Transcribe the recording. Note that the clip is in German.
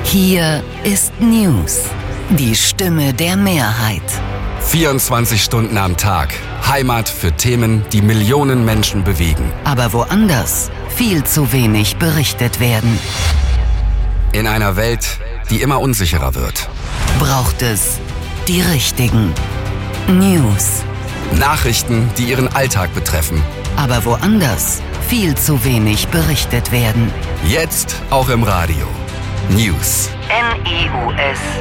Hier ist News, die Stimme der Mehrheit. 24 Stunden am Tag. Heimat für Themen, die Millionen Menschen bewegen. Aber woanders viel zu wenig berichtet werden. In einer Welt, die immer unsicherer wird. Braucht es die richtigen News. Nachrichten, die Ihren Alltag betreffen. Aber woanders viel zu wenig berichtet werden. Jetzt auch im Radio. News. NEWS